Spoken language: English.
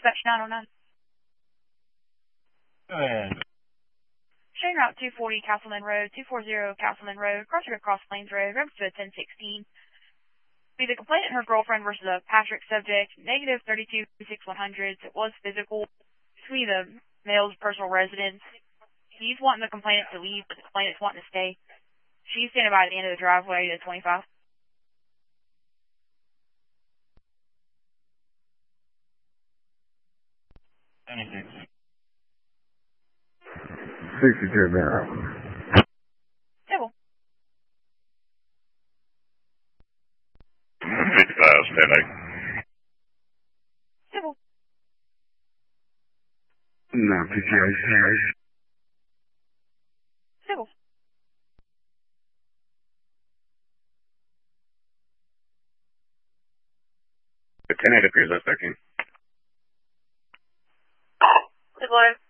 Dispatch 909. Go ahead. Showing route 240 Castleman Road, 240 Castleman Road, crossing across Plains Road, reference to 1016. Be the complainant and her girlfriend versus a Patrick subject, negative 326100. It was physical. Between the male's personal residence. He's wanting the complainant to leave, but the complainant's wanting to stay. She's standing by at the end of the driveway to 25. 76. 62 now. Civil. 55, Civil. No, PGA. Civil. The 10-8 appears as 13. Civil.